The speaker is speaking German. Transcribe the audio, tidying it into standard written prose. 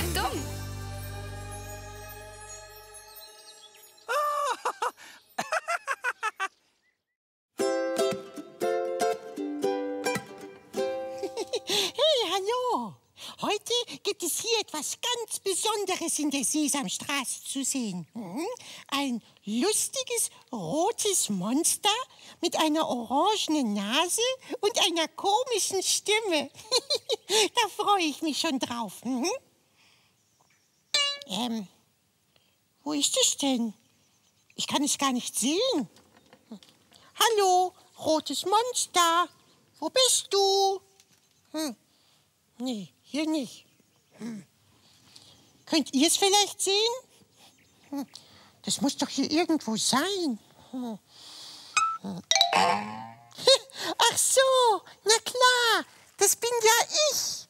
dumm. Hey, hallo. Heute gibt es hier etwas ganz Besonderes in der Sesamstraße zu sehen. Ein lustiges, rotes Monster mit einer orangenen Nase und einer komischen Stimme. Da freue ich mich schon drauf. Wo ist es denn? Ich kann es gar nicht sehen. Hallo, rotes Monster. Wo bist du? Nee, hier nicht. Könnt ihr es vielleicht sehen? Das muss doch hier irgendwo sein. Ach so, na klar, das bin ja ich.